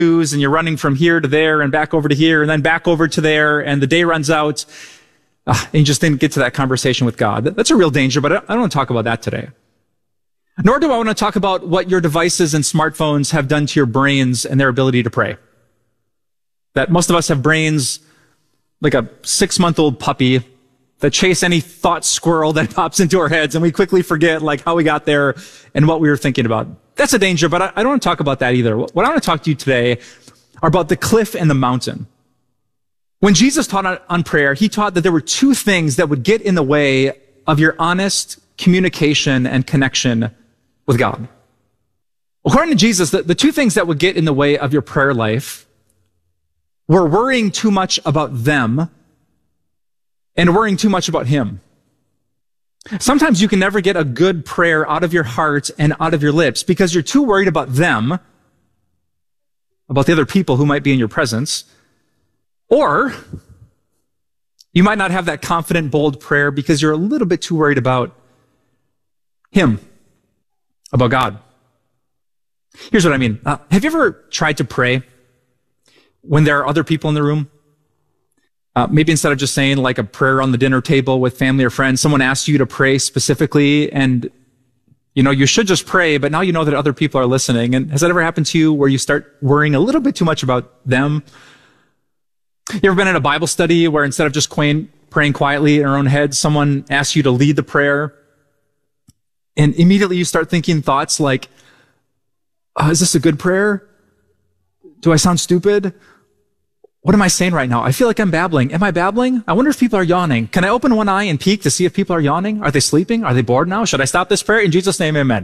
and you're running from here to there and back over to here and then back over to there, and the day runs out, and you just didn't get to that conversation with God. That's a real danger, but I don't want to talk about that today. Nor do I want to talk about what your devices and smartphones have done to your brains and their ability to pray. That most of us have brains like a 6-month-old puppy that chase any thought squirrel that pops into our heads, and we quickly forget like how we got there and what we were thinking about. That's a danger, but I don't want to talk about that either. What I want to talk to you today are about the cliff and the mountain. When Jesus taught on prayer, he taught that there were two things that would get in the way of your honest communication and connection with God. According to Jesus, the two things that would get in the way of your prayer life were worrying too much about them and worrying too much about him. Sometimes you can never get a good prayer out of your heart and out of your lips because you're too worried about them, about the other people who might be in your presence, or you might not have that confident, bold prayer because you're a little bit too worried about him, about God. Here's what I mean. Have you ever tried to pray when there are other people in the room? Maybe instead of just saying like a prayer on the dinner table with family or friends, someone asks you to pray specifically, and you should just pray, but now you know that other people are listening. And has that ever happened to you where you start worrying a little bit too much about them? You ever been in a Bible study where instead of just praying quietly in our own heads, someone asks you to lead the prayer, and immediately you start thinking thoughts like, is this a good prayer? Do I sound stupid? What am I saying right now? I feel like I'm babbling. Am I babbling? I wonder if people are yawning. Can I open one eye and peek to see if people are yawning? Are they sleeping? Are they bored now? Should I stop this prayer? In Jesus' name, amen.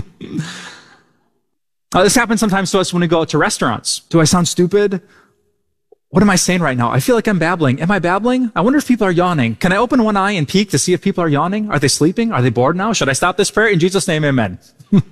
This happens sometimes to us when we go out to restaurants. Do I sound stupid? What am I saying right now? I feel like I'm babbling. Am I babbling? I wonder if people are yawning. Can I open one eye and peek to see if people are yawning? Are they sleeping? Are they bored now? Should I stop this prayer? In Jesus' name, amen.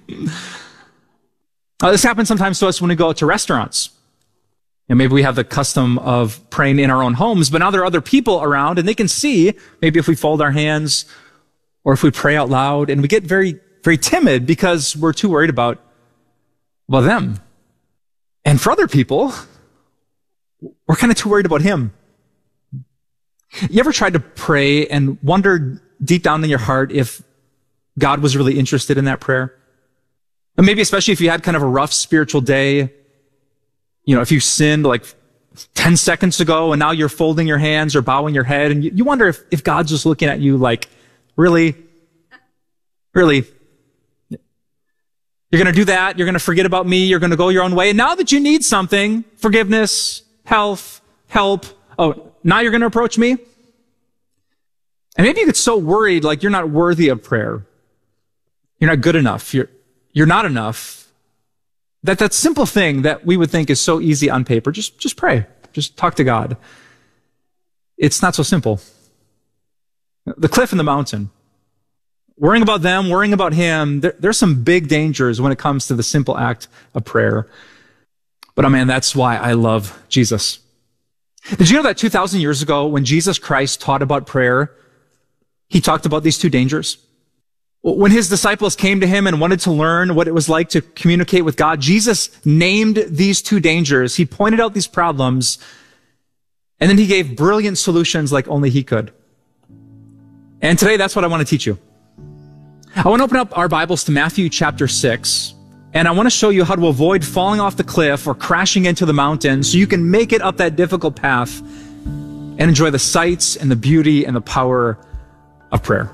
This happens sometimes to us when we go out to restaurants. And maybe we have the custom of praying in our own homes, but now there are other people around and they can see maybe if we fold our hands or if we pray out loud, and we get very, very timid because we're too worried about them. And for other people, we're kind of too worried about him. You ever tried to pray and wondered deep down in your heart if God was really interested in that prayer? And maybe especially if you had kind of a rough spiritual day, if you sinned like 10 seconds ago and now you're folding your hands or bowing your head, and you wonder if God's just looking at you like, really? You're going to do that. You're going to forget about me. You're going to go your own way. And now that you need something, forgiveness, health, help, now you're going to approach me? And maybe you get so worried like you're not worthy of prayer. You're not good enough. You're not enough. That simple thing that we would think is so easy on paper, just pray. Just talk to God. It's not so simple. The cliff and the mountain. Worrying about them, worrying about him, there's some big dangers when it comes to the simple act of prayer. But man, that's why I love Jesus. Did you know that 2,000 years ago, when Jesus Christ taught about prayer, he talked about these two dangers? When his disciples came to him and wanted to learn what it was like to communicate with God, Jesus named these two dangers. He pointed out these problems, and then he gave brilliant solutions like only he could. And today, that's what I want to teach you. I want to open up our Bibles to Matthew chapter 6, and I want to show you how to avoid falling off the cliff or crashing into the mountain so you can make it up that difficult path and enjoy the sights and the beauty and the power of prayer.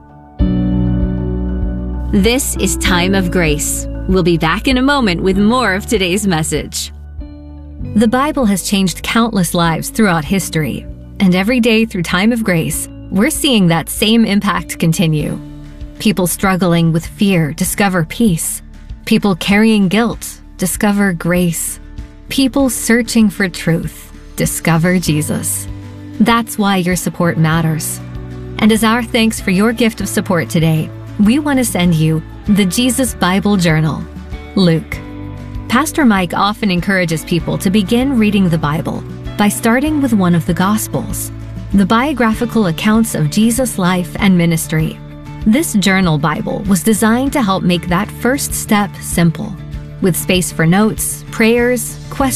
This is Time of Grace. We'll be back in a moment with more of today's message. The Bible has changed countless lives throughout history, and every day through Time of Grace, we're seeing that same impact continue. People struggling with fear discover peace. People carrying guilt discover grace. People searching for truth discover Jesus. That's why your support matters. And as our thanks for your gift of support today, we want to send you the Jesus Bible Journal, Luke. Pastor Mike often encourages people to begin reading the Bible by starting with one of the Gospels, the biographical accounts of Jesus' life and ministry. This journal Bible was designed to help make that first step simple. with space for notes, prayers, questions,